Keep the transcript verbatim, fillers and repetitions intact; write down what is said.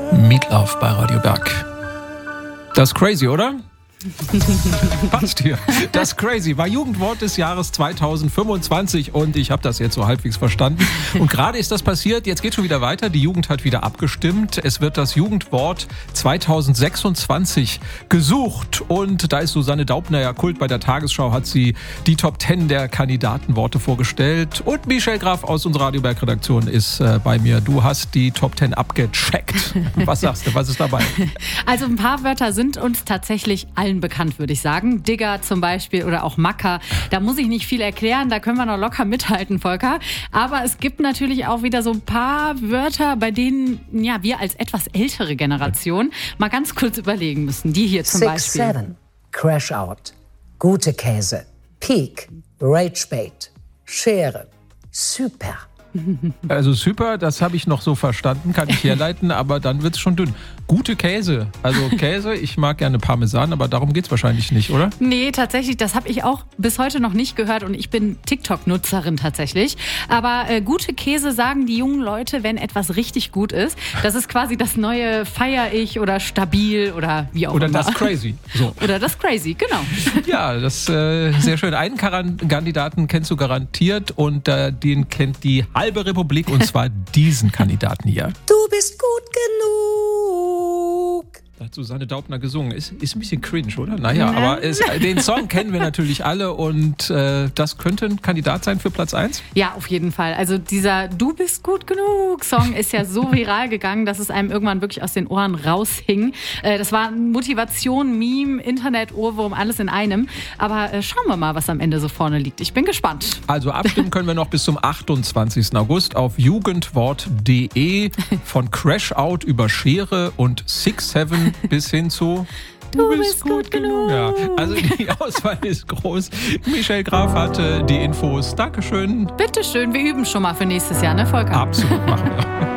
Meatloaf bei Radio Berg. Das ist crazy, oder? Passt hier. Das Crazy war Jugendwort des Jahres zweitausendfünfundzwanzig und ich habe das jetzt so halbwegs verstanden. Und gerade ist das passiert, jetzt geht schon wieder weiter. Die Jugend hat wieder abgestimmt. Es wird das Jugendwort zweitausendsechsundzwanzig gesucht und da ist Susanne Daubner ja Kult. Bei der Tagesschau hat sie die Top zehn der Kandidatenworte vorgestellt und Michelle Graf aus unserer Radio Berg Redaktion ist äh, bei mir. Du hast die Top zehn abgecheckt. Was sagst du? Was ist dabei? Also ein paar Wörter sind uns tatsächlich allen bekannt, würde ich sagen. Digger zum Beispiel oder auch Macker. Da muss ich nicht viel erklären, da können wir noch locker mithalten, Volker. Aber es gibt natürlich auch wieder so ein paar Wörter, bei denen ja, wir als etwas ältere Generation mal ganz kurz überlegen müssen. Die hier zum Six, Beispiel. Seven, Crash Out, Gute Käse, Peak, Ragebait, Schere, Super. Also super, das habe ich noch so verstanden, kann ich herleiten, aber dann wird es schon dünn. Gute Käse, also Käse, ich mag gerne Parmesan, aber darum geht es wahrscheinlich nicht, oder? Nee, tatsächlich, das habe ich auch bis heute noch nicht gehört und ich bin TikTok-Nutzerin tatsächlich. Aber äh, gute Käse sagen die jungen Leute, wenn etwas richtig gut ist. Das ist quasi das neue Feier ich oder stabil oder wie auch Oder immer. das Crazy. So. Oder das Crazy, genau. Ja, das ist äh, sehr schön. Einen Kandidaten kennst du garantiert und äh, den kennt die halbe Republik und zwar diesen Kandidaten hier. Du bist gut genug. Da hat Susanne Daubner gesungen. Ist, ist ein bisschen cringe, oder? Naja, aber es, den Song kennen wir natürlich alle und äh, das könnte ein Kandidat sein für Platz eins? Ja, auf jeden Fall. Also dieser Du bist gut genug Song ist ja so viral gegangen, dass es einem irgendwann wirklich aus den Ohren raushing. Äh, das war Motivation, Meme, Internet, Ohrwurm, alles in einem. Aber äh, schauen wir mal, was am Ende so vorne liegt. Ich bin gespannt. Also abstimmen können wir noch bis zum achtundzwanzigsten August auf jugendwort punkt de von Crash Out über Schere und Six Seven bis hin zu Du bist gut genug. Ja, also die Auswahl ist groß. Michelle Graf hatte die Infos. Dankeschön. Bitteschön, wir üben schon mal für nächstes Jahr, ne, Volker? Absolut, machen wir.